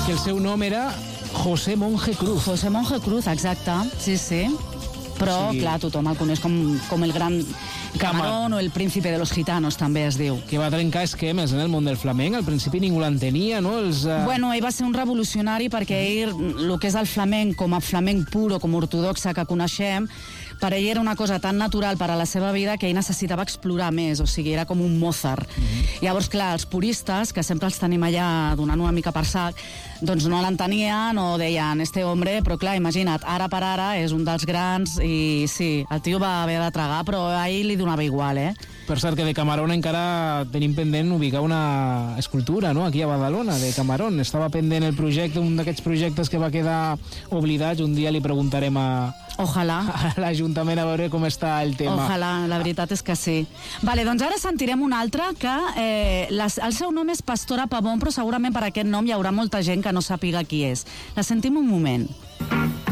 que el seu nom era José Monje Cruz. José Monje Cruz, exacte, sí. Però, Sí. clar, tothom el coneix com el gran Camarón o el príncipe de los gitanos, també es diu. Que va trencar esquemes en el món del flamenc. Al principi ningú l'entenia, no? Bueno, ell va ser un revolucionari perquè ell, el que és el flamenc com a flamenc pur o com a ortodoxa que coneixem, per ell era una cosa tan natural per a la seva vida que ell necessitava explorar més, o sigui, era com un Mozart. Llavors, clar, els puristes, que sempre els tenim allà donant una mica per sac, doncs no l'entenien o deien, este hombre, però clar, imagina't, ara per ara és un dels grans i sí, el tio va haver de tragar, però a ell li donava igual, Per cert, que de Camarón encara tenim pendent ubicar una escultura, no?, aquí a Badalona, de Camarón. Estava pendent el projecte, un d'aquests projectes que va quedar oblidat. Un dia li preguntarem a l'Ajuntament a veure com està el tema. Ojalà, la veritat és que sí. Vale, doncs ara sentirem un altre que el seu nom és Pastora Pavón, però segurament per aquest nom hi haurà molta gent que no sàpiga qui és. La sentim un moment.